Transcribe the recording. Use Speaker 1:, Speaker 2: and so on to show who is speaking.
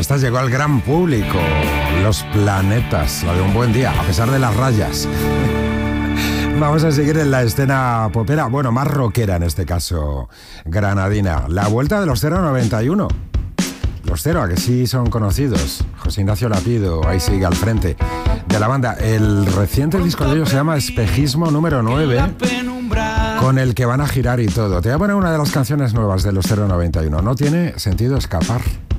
Speaker 1: esta llegó al gran público. Los Planetas, la de Un Buen Día, a pesar de las rayas. Vamos a seguir en la escena popera, bueno, más rockera en este caso, granadina. La vuelta de los 091. Los Cero, a que sí son conocidos. José Ignacio Lapido, ahí sigue al frente de la banda. El reciente disco de ellos se llama Espejismo número 9, con el que van a girar y todo. Te voy a poner una de las canciones nuevas de los 091. No tiene sentido escapar.